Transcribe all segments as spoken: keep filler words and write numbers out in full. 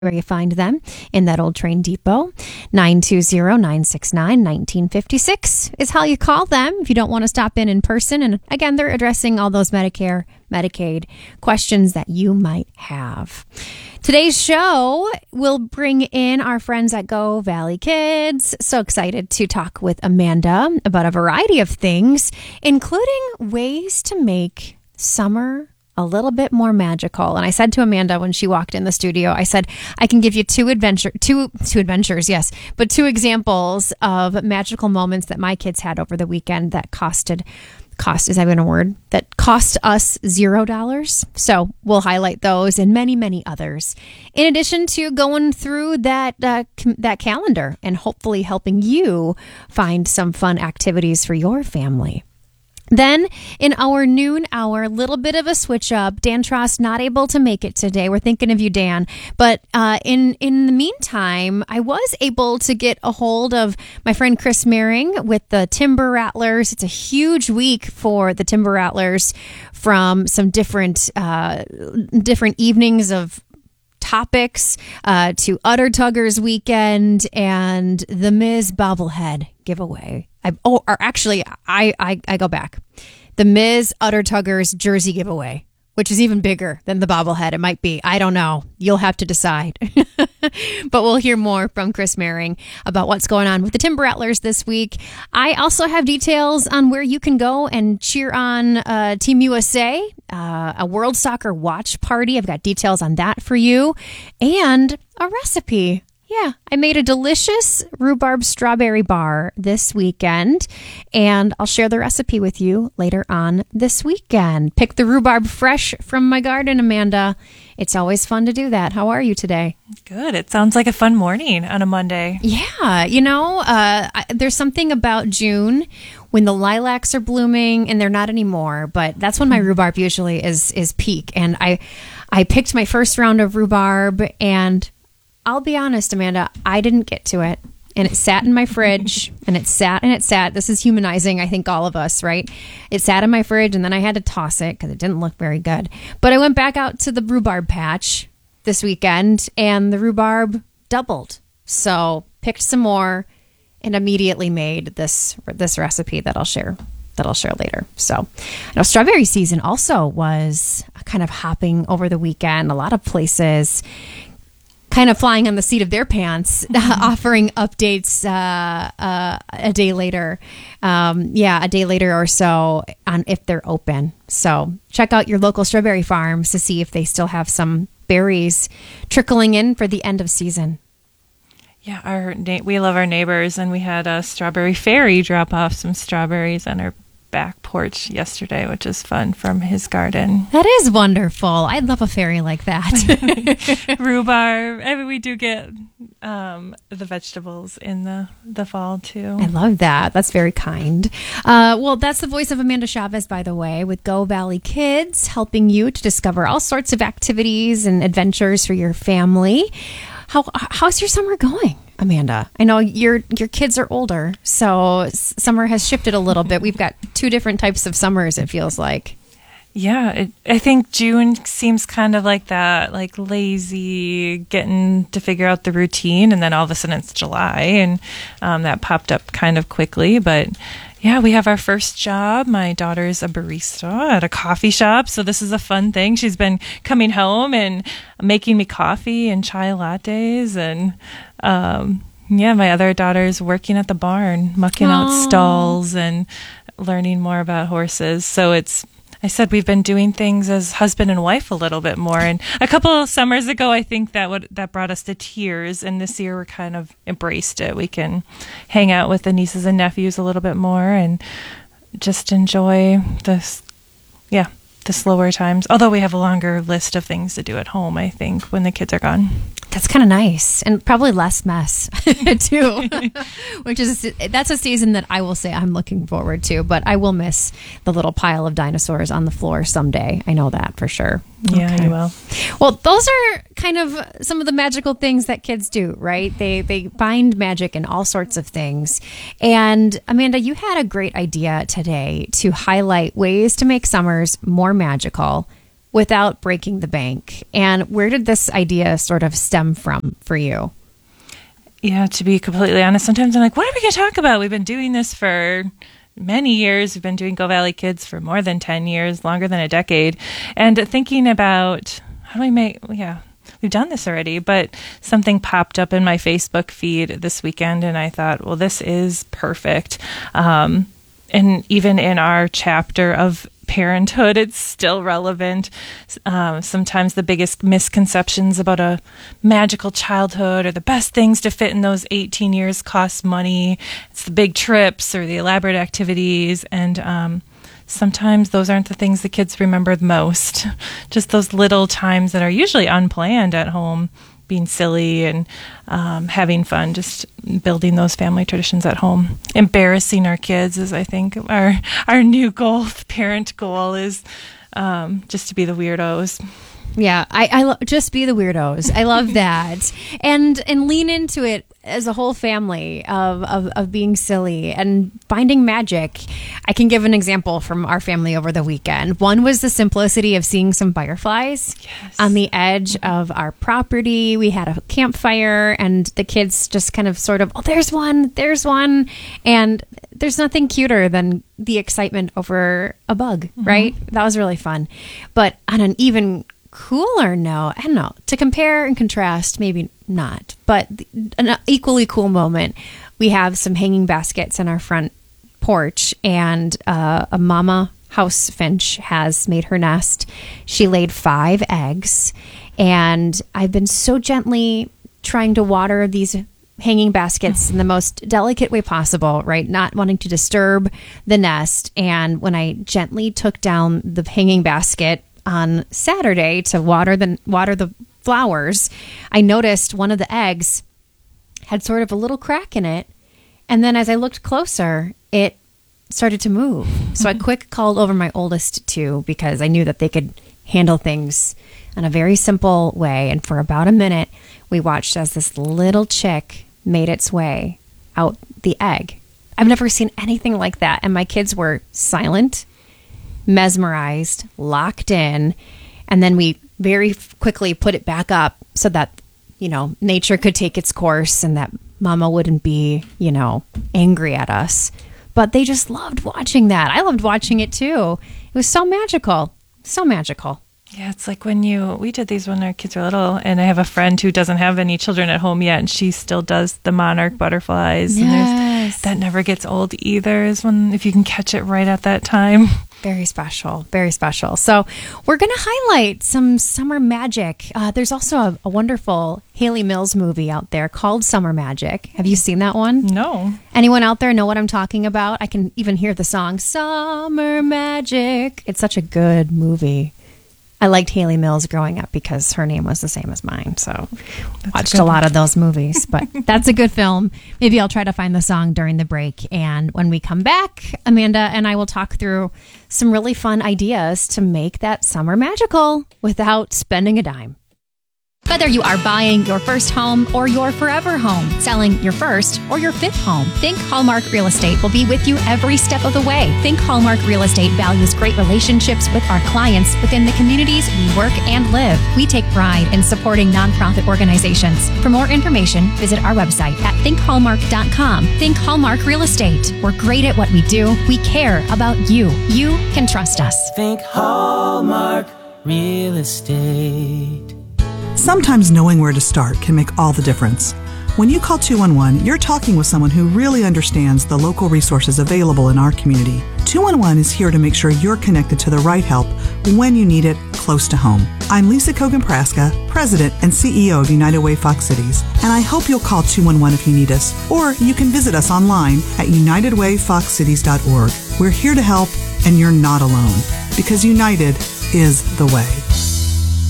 where you find them in that old train depot. nine two zero, nine six nine, one nine five six is how you call them if you don't want to stop in in person. And again, they're addressing all those Medicare, Medicaid questions that you might have. Today's show will bring in our friends at Go Valley Kids. So excited to talk with Amanda about a variety of things, including ways to make summer a little bit more magical. And I said to Amanda when she walked in the studio, I said, I can give you two adventure, two, two adventures, yes, but two examples of magical moments that my kids had over the weekend that costed, cost, is that even a word? That cost us zero dollars. So we'll highlight those and many, many others. In addition to going through that, uh, com- that calendar and hopefully helping you find some fun activities for your family. Then in our noon hour, a little bit of a switch up. Dan Trost not able to make it today. We're thinking of you, Dan. But uh, in, in the meantime, I was able to get a hold of my friend Chris Mehring with the Timber Rattlers. It's a huge week for the Timber Rattlers from some different uh, different evenings of topics uh, to Utter Tuggers weekend and the Miz bobblehead giveaway. I, oh, or actually, I, I, I go back. The Miz Utter Tuggers jersey giveaway, which is even bigger than the bobblehead. It might be. I don't know. You'll have to decide. But we'll hear more from Chris Mehring about what's going on with the Timber Rattlers this week. I also have details on where you can go and cheer on uh, Team U S A, uh, a World Soccer watch party. I've got details on that for you. And a recipe. Yeah, I made a delicious rhubarb strawberry bar this weekend, and I'll share the recipe with you later on this weekend. Pick the rhubarb fresh from my garden, Amanda. It's always fun to do that. How are you today? Good. It sounds like a fun morning on a Monday. Yeah, you know, uh, I, there's something about June when the lilacs are blooming, and they're not anymore, but that's when my rhubarb usually is is peak. And I, I picked my first round of rhubarb, and I'll be honest, Amanda, I didn't get to it. And it sat in my fridge and it sat and it sat. This is humanizing, I think, all of us, right? It sat in my fridge and then I had to toss it because it didn't look very good. But I went back out to the rhubarb patch this weekend and the rhubarb doubled. So picked some more and immediately made this this recipe that I'll share that I'll share later. So, you know, strawberry season also was kind of hopping over the weekend. A lot of places kind of flying on the seat of their pants, mm-hmm. offering updates uh, uh, a day later. Um, yeah, a day later or so on if they're open. So check out your local strawberry farms to see if they still have some berries trickling in for the end of season. Yeah, our na- we love our neighbors, and we had a strawberry fairy drop off some strawberries on our back porch yesterday, which is fun, from his garden. That is wonderful. I'd love a fairy like that. Rhubarb. I mean, we do get um, the vegetables in the, the fall too. I love that. That's very kind. Uh, well, that's the voice of Amanda Chavez, by the way, with Go Valley Kids, helping you to discover all sorts of activities and adventures for your family. How how's your summer going, Amanda? I know your your kids are older, so summer has shifted a little bit. We've got two different types of summers, it feels like. Yeah, it, I think June seems kind of like that, like lazy, getting to figure out the routine, and then all of a sudden it's July, and um, that popped up kind of quickly. But yeah, we have our first job. My daughter's a barista at a coffee shop, so this is a fun thing. She's been coming home and making me coffee and chai lattes, and um, yeah, my other daughter's working at the barn, mucking Aww. out stalls and learning more about horses. So it's I said we've been doing things as husband and wife a little bit more. And a couple of summers ago, I think that would that brought us to tears. And this year, we're kind of embraced it. We can hang out with the nieces and nephews a little bit more and just enjoy this, yeah, the slower times. Although we have a longer list of things to do at home, I think, when the kids are gone. That's kind of nice, and probably less mess too, which is that's a season that I will say I'm looking forward to. But I will miss the little pile of dinosaurs on the floor someday. I know that for sure. Yeah, okay. you will. Well, those are kind of some of the magical things that kids do, right? They they find magic in all sorts of things. And Amanda, you had a great idea today to highlight ways to make summers more magical without breaking the bank. And where did this idea sort of stem from for you? Yeah, to be completely honest, sometimes I'm like, what are we going to talk about? We've been doing this for many years. We've been doing Go Valley Kids for more than ten years, longer than a decade. And thinking about how do we make, yeah, we've done this already, but something popped up in my Facebook feed this weekend, and I thought, well, this is perfect. Um, and even in our chapter of parenthood, it's still relevant. Um, sometimes the biggest misconceptions about a magical childhood or the best things to fit in those eighteen years cost money. It's the big trips or the elaborate activities. And um, sometimes those aren't the things the kids remember the most. Just those little times that are usually unplanned at home, being silly and um, having fun, just building those family traditions at home. Embarrassing our kids is, I think, our our new goal, parent goal is um, just to be the weirdos. Yeah, I, I lo- just be the weirdos. I love that. and and lean into it as a whole family of, of, of being silly and finding magic. I can give an example from our family over the weekend. One was the simplicity of seeing some fireflies yes. on the edge of our property. We had a campfire and the kids just kind of sort of, oh, there's one, there's one. And there's nothing cuter than the excitement over a bug, mm-hmm. right? That was really fun. But on an even cooler note, I don't know, to compare and contrast, maybe not, but an equally cool moment. We have some hanging baskets in our front porch, and uh, a mama house finch has made her nest. She laid five eggs, and I've been so gently trying to water these hanging baskets in the most delicate way possible, right? Not wanting to disturb the nest. And when I gently took down the hanging basket on Saturday to water the water the flowers, I noticed one of the eggs had sort of a little crack in it. And then as I looked closer, it started to move. So I quick called over my oldest two because I knew that they could handle things in a very simple way. And for about a minute, we watched as this little chick made its way out the egg. I've never seen anything like that. And my kids were silent, mesmerized, locked in, and then we very quickly put it back up so that, you know, nature could take its course and that mama wouldn't be, you know, angry at us. But they just loved watching that. I loved watching it too. It was so magical, so magical. Yeah, it's like when you, we did these when our kids were little, and I have a friend who doesn't have any children at home yet, and she still does the monarch butterflies. Yes. And there's, that never gets old either, is when, if you can catch it right at that time. Very special, very special. So we're going to highlight some summer magic. Uh, there's also a, a wonderful Haley Mills movie out there called Summer Magic. Have you seen that one? No. Anyone out there know what I'm talking about? I can even hear the song Summer Magic. It's such a good movie. I liked Haley Mills growing up because her name was the same as mine. So that's watched a, a lot one. of those movies, but that's a good film. Maybe I'll try to find the song during the break. And when we come back, Amanda and I will talk through some really fun ideas to make that summer magical without spending a dime. Whether you are buying your first home or your forever home, selling your first or your fifth home, Think Hallmark Real Estate will be with you every step of the way. Think Hallmark Real Estate values great relationships with our clients within the communities we work and live. We take pride in supporting nonprofit organizations. For more information, visit our website at think hallmark dot com. Think Hallmark Real Estate. We're great at what we do. We care about you. You can trust us. Think Hallmark Real Estate. Sometimes knowing where to start can make all the difference. When you call two one one, you're talking with someone who really understands the local resources available in our community. two one one is here to make sure you're connected to the right help when you need it close to home. I'm Lisa Kogan-Praska, President and C E O of United Way Fox Cities, and I hope you'll call two one one if you need us, or you can visit us online at united way fox cities dot org. We're here to help, and you're not alone, because United is the way.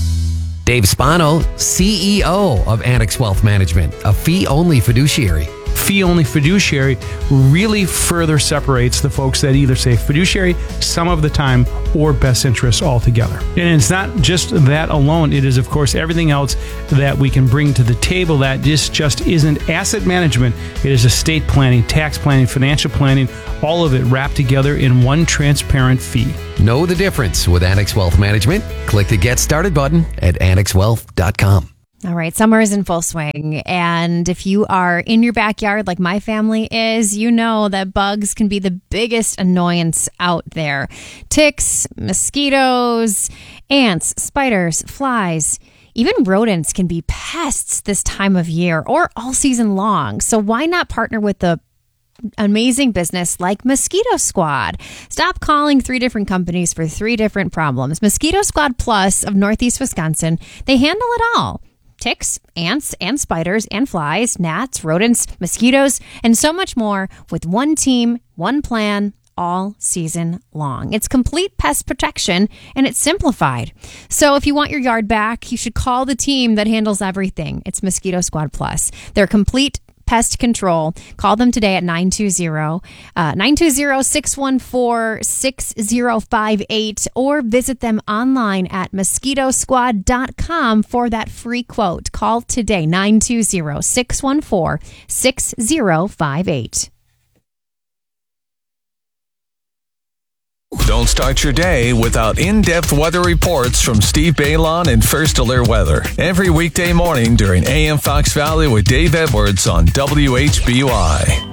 Dave Spano, C E O of Annex Wealth Management, a fee-only fiduciary. fee-only fiduciary really further separates the folks that either say fiduciary some of the time or best interests altogether. And it's not just that alone. It is, of course, everything else that we can bring to the table that this just isn't asset management. It is estate planning, tax planning, financial planning, all of it wrapped together in one transparent fee. Know the difference with Annex Wealth Management. Click the Get Started button at annex wealth dot com. All right, summer is in full swing, and if you are in your backyard like my family is, you know that bugs can be the biggest annoyance out there. Ticks, mosquitoes, ants, spiders, flies, even rodents can be pests this time of year or all season long. So why not partner with the amazing business like Mosquito Squad? Stop calling three different companies for three different problems. Mosquito Squad Plus of Northeast Wisconsin, they handle it all. Ticks, ants, and spiders, and flies, gnats, rodents, mosquitoes, and so much more with one team, one plan, all season long. It's complete pest protection, and it's simplified. So if you want your yard back, you should call the team that handles everything. It's Mosquito Squad Plus. They're complete pest control. Call them today at nine two zero, six one four, six zero five eight or visit them online at mosquito squad dot com for that free quote. Call today, nine two zero, six one four, six zero five eight. Don't start your day without in-depth weather reports from Steve Baylon and First Alert Weather. Every weekday morning during A M Fox Valley with Dave Edwards on W H B Y.